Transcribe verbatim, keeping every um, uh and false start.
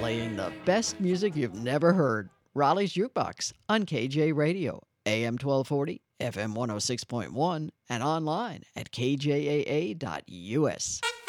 playing the best music you've never heard. Raleigh's Jukebox on K J Radio, A M twelve forty, F M one oh six point one, and online at k j a a dot u s.